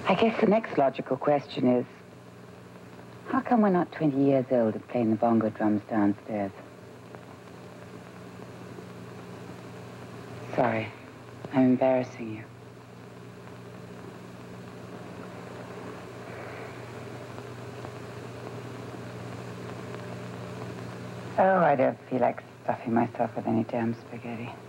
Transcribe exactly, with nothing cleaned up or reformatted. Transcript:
I guess the next logical question is, how come we're not twenty years old and playing the bongo drums downstairs? Sorry, I'm embarrassing you. Oh, I don't feel like stuffing myself with any damn spaghetti.